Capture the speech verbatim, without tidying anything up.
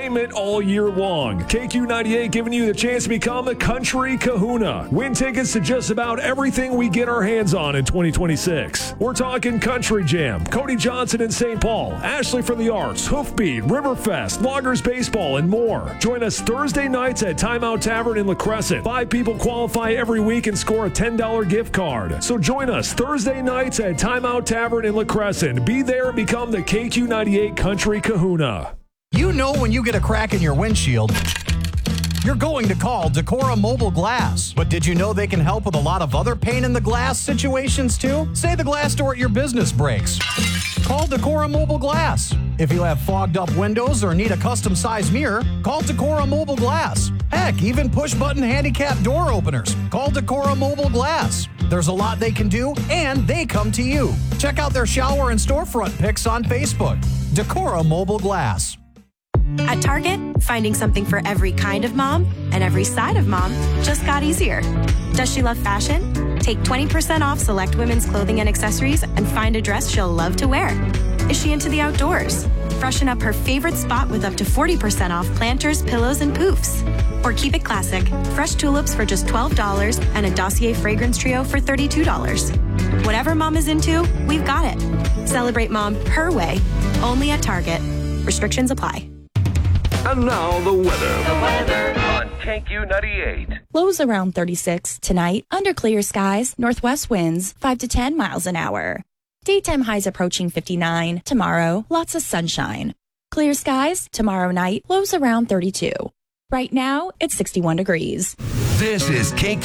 entertainment all year long. K Q ninety-eight giving you the chance to become a country kahuna. Win tickets to just about everything we get our hands on in twenty twenty-six. We're talking Country Jam, Cody Johnson in Saint Paul, Ashley for the Arts, Hoofbeat, Riverfest, Loggers Baseball, and more. Join us Thursday nights at Timeout Tavern in La Crescent. Five people qualify every week and score a ten dollars gift card. So join us Thursday nights at Timeout Tavern in La Crescent. Be there and become the K Q ninety-eight Country Kahuna. You know when you get a crack in your windshield, you're going to call Decora Mobile Glass. But did you know they can help with a lot of other pain in the glass situations too? Say the glass door at your business breaks. Call Decora Mobile Glass. If you have fogged up windows or need a custom size mirror, call Decora Mobile Glass. Heck, even push button handicap door openers. Call Decora Mobile Glass. There's a lot they can do, and they come to you. Check out their shower and storefront pics on Facebook. Decora Mobile Glass. At Target, finding something for every kind of mom and every side of mom just got easier. Does she love fashion? Take twenty percent off select women's clothing and accessories and find a dress she'll love to wear. Is she into the outdoors? Freshen up her favorite spot with up to forty percent off planters, pillows, and poofs. Or keep it classic. Fresh tulips for just twelve dollars and a Dossier fragrance trio for thirty-two dollars. Whatever mom is into, we've got it. Celebrate mom her way, only at Target. Restrictions apply. And now the weather. The weather on K Q ninety-eight. Lows around thirty-six tonight. Under clear skies, northwest winds five to ten miles an hour. Daytime highs approaching fifty-nine. Tomorrow, lots of sunshine. Clear skies, tomorrow night, lows around thirty-two. Right now, it's sixty-one degrees. This is K Q